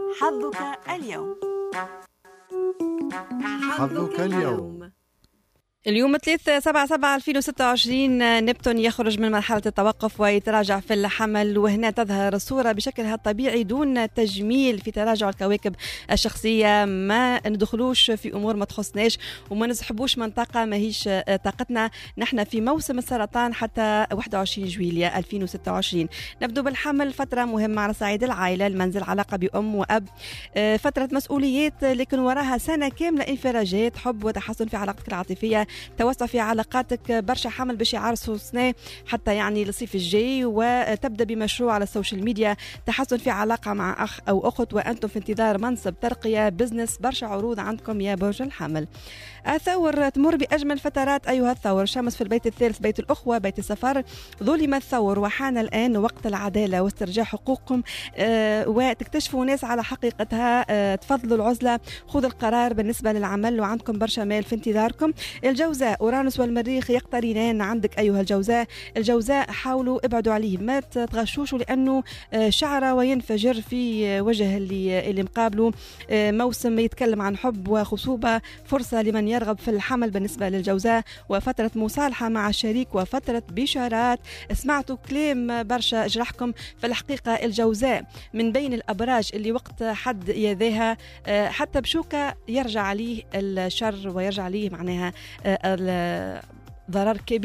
حظك اليوم. حظك اليوم. اليوم 3/7/2026 نبتون يخرج من مرحلة التوقف ويتراجع في الحمل، وهنا تظهر الصورة بشكلها الطبيعي دون تجميل في تراجع الكواكب الشخصية. ما ندخلوش في أمور ما تخصناش وما نسحبوش منطقة ما هيش طاقتنا. نحن في موسم السرطان حتى 21 جويلية 2026. نبدو بالحمل، فترة مهمة على صعيد العائلة، المنزل، علاقة بأم وأب، فترة مسؤوليات لكن وراها سنة كاملة انفراجات، حب وتحسن في علاقتك العاطفية، توسع في علاقاتك، برشا حمل باش يعرسوا سنة حتى يعني الصيف الجاي، وتبدأ بمشروع على السوشيال ميديا، تحسن في علاقة مع أخ أو أخت، وأنتم في انتظار منصب، ترقية، بزنس، برشا عروض عندكم يا برج الحمل. الثور تمر بأجمل فترات أيها الثور، شمس في البيت الثالث، بيت الأخوة، بيت السفر. ظلم الثور وحان الآن وقت العدالة واسترجاع حقوقكم، وتكتشفوا ناس على حقيقتها، تفضلوا العزلة، خذوا القرار بالنسبة للعمل، وعندكم برشا مال في انتظاركم. الجوزاء، أورانوس والمريخ يقترنان عندك أيها الجوزاء. الجوزاء حاولوا ابعدوا عليه، ما تغشوشوا لأنه شعر وينفجر في وجه اللي مقابله. موسم يتكلم عن حب وخصوبة، فرصة لمن يرغب في الحمل بالنسبة للجوزاء، وفترة مصالحة مع الشريك وفترة بشارات. سمعتوا كلام برشا اجرحكم في الحقيقة. الجوزاء من بين الأبراج اللي وقت حد يذاها حتى بشوكة يرجع عليه الشر ويرجع عليه معناها ضرر كبير.